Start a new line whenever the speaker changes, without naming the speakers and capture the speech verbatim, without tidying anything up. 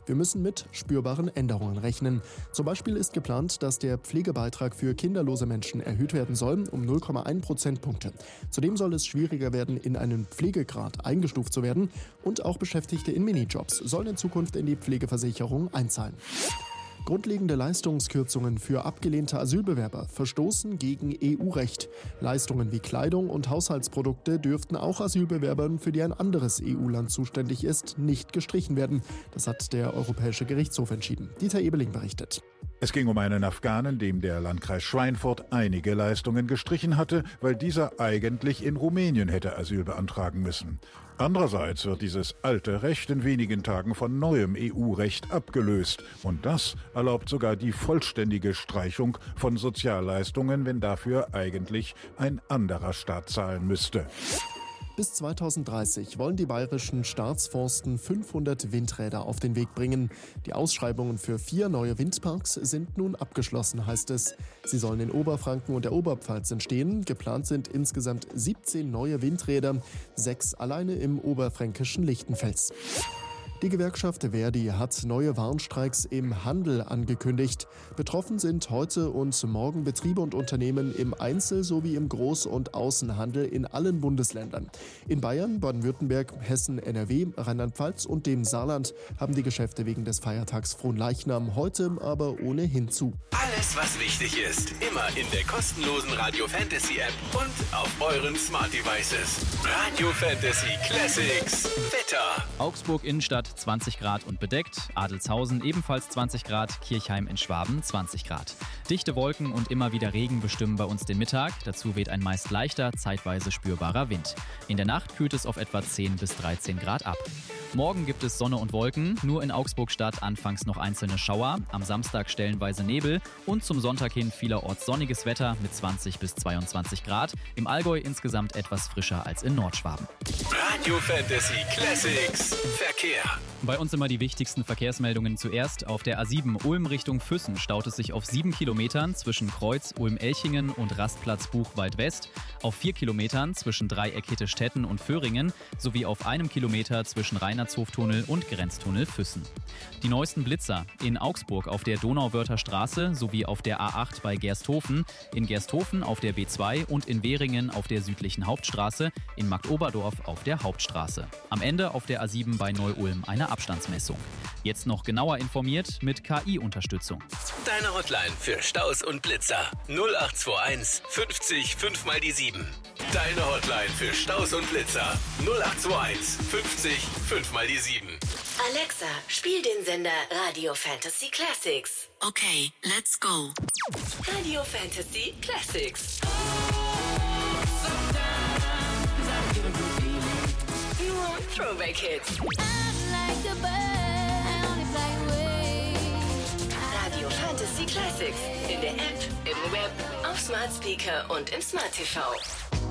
Wir müssen mit spürbaren Änderungen rechnen. Zum Beispiel ist geplant, dass der Pflegebeitrag für kinderlose Menschen erhöht werden soll um null Komma eins Prozentpunkte. Zudem soll es schwieriger werden, in einen Pflegegrad eingestuft zu werden und auch Beschäftigte in Minijobs sollen in Zukunft in die Pflegeversicherung einzahlen. Grundlegende Leistungskürzungen für abgelehnte Asylbewerber verstoßen gegen E U-Recht. Leistungen wie Kleidung und Haushaltsprodukte dürften auch Asylbewerbern, für die ein anderes E U-Land zuständig ist, nicht gestrichen werden. Das hat der Europäische Gerichtshof entschieden. Dieter Ebeling berichtet.
Es ging um einen Afghanen, dem der Landkreis Schweinfurt einige Leistungen gestrichen hatte, weil dieser eigentlich in Rumänien hätte Asyl beantragen müssen. Andererseits wird dieses alte Recht in wenigen Tagen von neuem E U-Recht abgelöst. Und das erlaubt sogar die vollständige Streichung von Sozialleistungen, wenn dafür eigentlich ein anderer Staat zahlen müsste.
Bis zweitausenddreißig wollen die bayerischen Staatsforsten fünfhundert Windräder auf den Weg bringen. Die Ausschreibungen für vier neue Windparks sind nun abgeschlossen, heißt es. Sie sollen in Oberfranken und der Oberpfalz entstehen. Geplant sind insgesamt siebzehn neue Windräder, sechs alleine im oberfränkischen Lichtenfels. Die Gewerkschaft Verdi hat neue Warnstreiks im Handel angekündigt. Betroffen sind heute und morgen Betriebe und Unternehmen im Einzel- sowie im Groß- und Außenhandel in allen Bundesländern. In Bayern, Baden-Württemberg, Hessen, N R W, Rheinland-Pfalz und dem Saarland haben die Geschäfte wegen des Feiertags Fronleichnam heute aber ohnehin zu.
Alles, was wichtig ist, immer in der kostenlosen Radio Fantasy App und auf euren Smart Devices. Radio Fantasy Classics. Wetter.
Augsburg Innenstadt zwanzig Grad und bedeckt, Adelzhausen ebenfalls zwanzig Grad, Kirchheim in Schwaben zwanzig Grad. Dichte Wolken und immer wieder Regen bestimmen bei uns den Mittag. Dazu weht ein meist leichter, zeitweise spürbarer Wind. In der Nacht kühlt es auf etwa zehn bis dreizehn Grad ab. Morgen gibt es Sonne und Wolken, nur in Augsburg-Stadt anfangs noch einzelne Schauer, am Samstag stellenweise Nebel und zum Sonntag hin vielerorts sonniges Wetter mit zwanzig bis zweiundzwanzig Grad. Im Allgäu insgesamt etwas frischer als in Nordschwaben.
Radio Fantasy Classics Verkehr.
Bei uns immer die wichtigsten Verkehrsmeldungen zuerst. Auf der A sieben Ulm Richtung Füssen staut es sich auf sieben Kilometern zwischen Kreuz Ulm-Elchingen und Rastplatz Buchwald West, auf vier Kilometern zwischen Dreieck Hittestetten und Föhringen sowie auf einem Kilometer zwischen Reinhardtshoftunnel und Grenztunnel Füssen. Die neuesten Blitzer in Augsburg auf der Donauwörther Straße sowie auf der A acht bei Gersthofen, in Gersthofen auf der B zwei und in Währingen auf der südlichen Hauptstraße, in Marktoberdorf auf der Hauptstraße. Am Ende auf der A sieben bei Neu-Ulm eine Abstandsmessung. Jetzt noch genauer informiert mit K I-Unterstützung.
Deine Hotline für Staus und Blitzer null acht zwei eins fünfzig fünf mal die sieben. Deine Hotline für Staus und Blitzer null acht zwei eins fünfzig fünf mal die sieben.
Alexa, spiel den Sender Radio Fantasy Classics.
Okay, let's go.
Radio Fantasy Classics. Nur Throwback Hits. Radio Fantasy Classics. In der App, im Web, auf Smart Speaker und im Smart T V.